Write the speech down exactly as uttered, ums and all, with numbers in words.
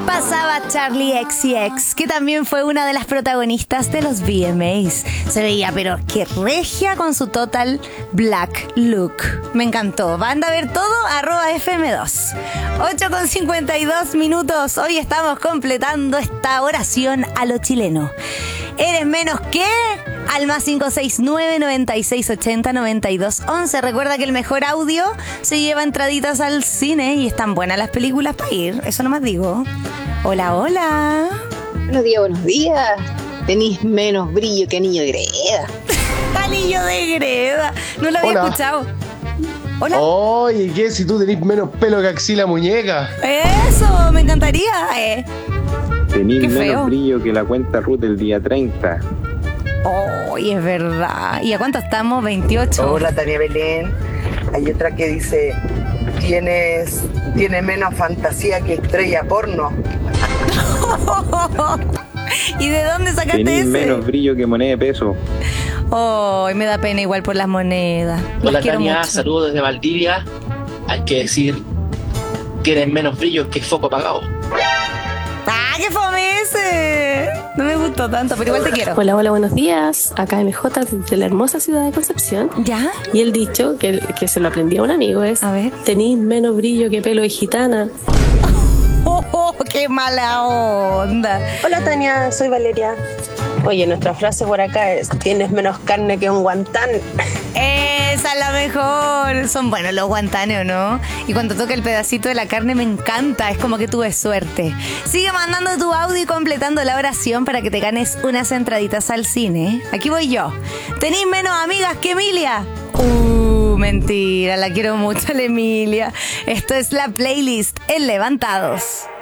Pasaba Charli X C X, que también fue una de las protagonistas de los V M As. Se veía, pero qué regia con su total black look. Me encantó. Van a ver todo, arroba F M dos. ocho con cincuenta y dos minutos. Hoy estamos completando esta oración a lo chileno. ¿Eres menos que? Al más cinco seis nueve, noventa y seis ochenta, noventa y dos once. Recuerda que el mejor audio se lleva entraditas al cine y están buenas las películas para ir. Eso nomás digo. Hola, hola. Buenos días, buenos días. Tenís menos brillo que anillo de greda. Anillo de greda. No lo había Hola. escuchado. Hola. Oye, ¿qué? Si tú tenés menos pelo que axila muñeca. Eso, me encantaría. Eh. Tenís Qué menos feo. brillo que la cuenta Ruth el día treinta. Oh, y es verdad. ¿Y a cuánto estamos? veintiocho. Hola, Tania Belén. Hay otra que dice, tienes, tienes menos fantasía que estrella porno. ¿Y de dónde sacaste Tenís ese? menos brillo que moneda de peso. Oh, me da pena igual por las monedas. Las Hola quiero Tania, mucho. saludos desde Valdivia. Hay que decir, tienes menos brillo que foco apagado. ¡Ah, qué fome ese! No me gustó tanto, pero igual te quiero. Hola, hola, buenos días. Acá M J desde la hermosa ciudad de Concepción. ¿Ya? Y el dicho que, que se lo aprendí a un amigo es: A ver. tenís menos brillo que pelo de gitana. ¡Oh, oh, qué mala onda! Hola Tania, soy Valeria. Oye, nuestra frase por acá es: tienes menos carne que un guantán. Esa es la mejor. Son buenos los guantanes, ¿o no? Y cuando toca el pedacito de la carne me encanta. Es como que tuve suerte. Sigue mandando tu audio y completando la oración para que te ganes unas entraditas al cine. Aquí voy yo. ¿Tenís menos amigas que Emilia? Uh, mentira. La quiero mucho, la Emilia. Esto es la playlist en Levantados.